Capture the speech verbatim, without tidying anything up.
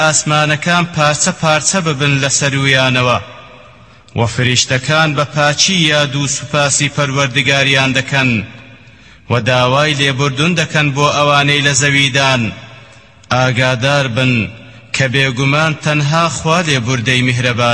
ئاسمانەکان پارچە پارچە ببن لە سەرویانەوە و فریشتەکان بە پاچی یاد و سوپاسی پەروەردگاریان دەکەن و داوای لێبوردون دەکەن بۆ ئەوانەی لە زەویدان ئاگادار بن کە بێگومان تەنها خوا لێبوردەی میهرەبان